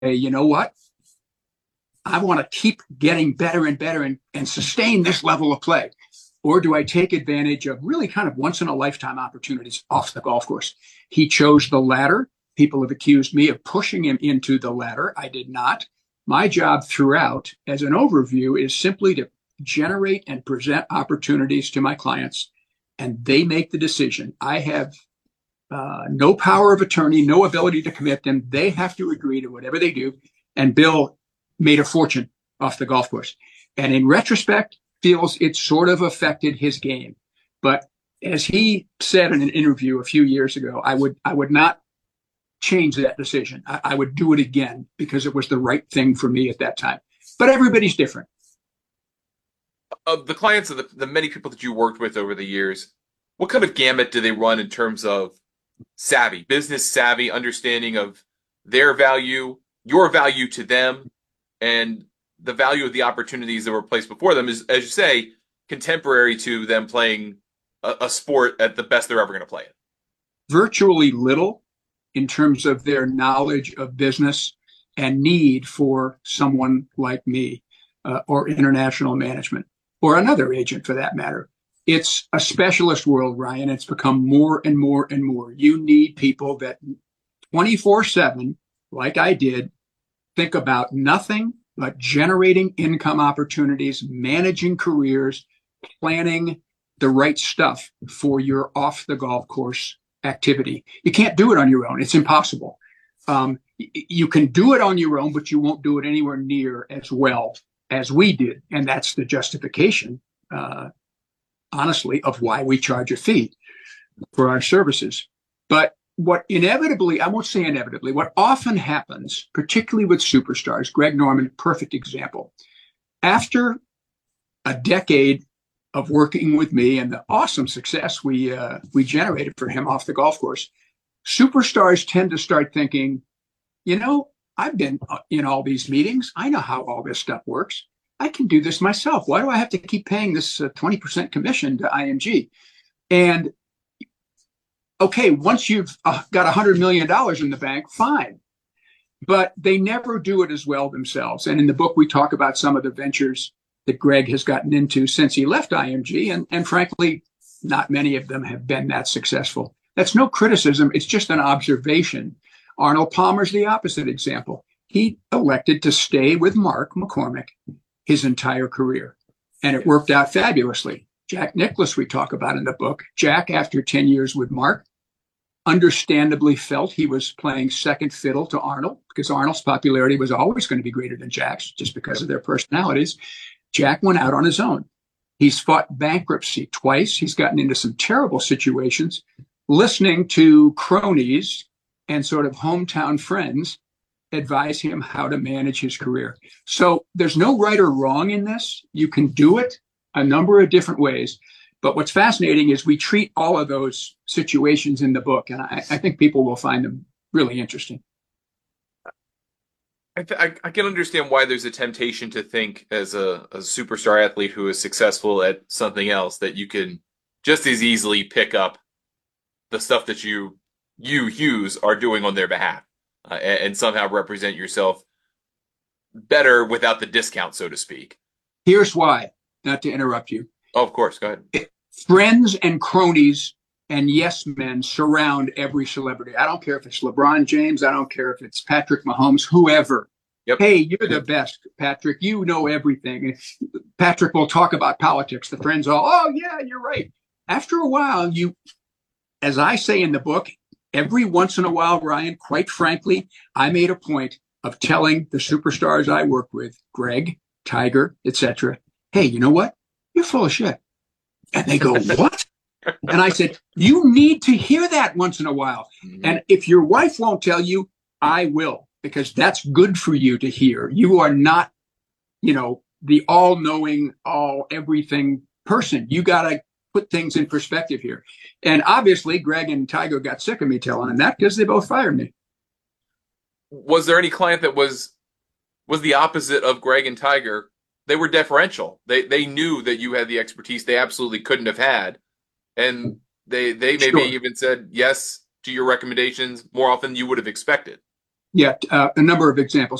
you know what? I want to keep getting better and better and sustain this level of play? Or do I take advantage of really kind of once in a lifetime opportunities off the golf course? He chose the latter. People have accused me of pushing him into the latter. I did not. My job throughout, as an overview, is simply to generate and present opportunities to my clients, and they make the decision. I have no power of attorney, no ability to commit them. They have to agree to whatever they do. And Bill made a fortune off the golf course. And in retrospect, feels it sort of affected his game. But as he said in an interview a few years ago, I would not change that decision. I would do it again because it was the right thing for me at that time. But everybody's different. Of the clients of the many people that you worked with over the years, what kind of gamut do they run in terms of savvy, business savvy, understanding of their value, your value to them, and the value of the opportunities that were placed before them is, as you say, contemporary to them playing a sport at the best they're ever going to play it? Virtually little in terms of their knowledge of business and need for someone like me or international management or another agent for that matter. It's a specialist world, Ryan. It's become more and more and more. You need people that 24/7, like I did, think about nothing but generating income opportunities, managing careers, planning the right stuff for your off the golf course activity. You can't do it on your own. It's impossible. You can do it on your own, but you won't do it anywhere near as well as we did. And that's the justification, honestly, of why we charge a fee for our services. But what inevitably, I won't say inevitably, what often happens, particularly with superstars, Greg Norman, perfect example. After a decade of working with me and the awesome success we generated for him off the golf course, superstars tend to start thinking, you know, I've been in all these meetings. I know how all this stuff works. I can do this myself. Why do I have to keep paying this 20% commission to IMG? And okay, once you've got $100 million in the bank, fine. But they never do it as well themselves. And in the book, we talk about some of the ventures that Greg has gotten into since he left IMG. And frankly, not many of them have been that successful. That's no criticism. It's just an observation. Arnold Palmer's the opposite example. He elected to stay with Mark McCormick his entire career, and it worked out fabulously. Jack Nicklaus, we talk about in the book. Jack, after 10 years with Mark, understandably felt he was playing second fiddle to Arnold because Arnold's popularity was always going to be greater than Jack's just because of their personalities. Jack went out on his own. He's fought bankruptcy twice. He's gotten into some terrible situations, listening to cronies and sort of hometown friends advise him how to manage his career. So there's no right or wrong in this. You can do it a number of different ways. But what's fascinating is we treat all of those situations in the book, and I think people will find them really interesting. I can understand why there's a temptation to think as a superstar athlete who is successful at something else that you can just as easily pick up the stuff that you Hughes are doing on their behalf and somehow represent yourself better without the discount, so to speak. Here's why, not to interrupt you. Oh, of course, go ahead. Friends and cronies and yes men surround every celebrity. I don't care if it's LeBron James. I don't care if it's Patrick Mahomes, whoever. Yep. Hey, you're the best, Patrick. You know everything. Patrick will talk about politics. The friends all, oh, yeah, you're right. After a while, as I say in the book, every once in a while, Ryan, quite frankly, I made a point of telling the superstars I work with, Greg, Tiger, etc., hey, you know what? You're full of shit. And they go, what? And I said, you need to hear that once in a while. Mm-hmm. And if your wife won't tell you, I will, because that's good for you to hear. You are not, the all-knowing, all-everything person. You got to put things in perspective here. And obviously, Greg and Tiger got sick of me telling them that because they both fired me. Was there any client that was the opposite of Greg and Tiger? They were deferential. They knew that you had the expertise they absolutely couldn't have had. And they maybe even said yes to your recommendations more often than you would have expected. Yeah, a number of examples.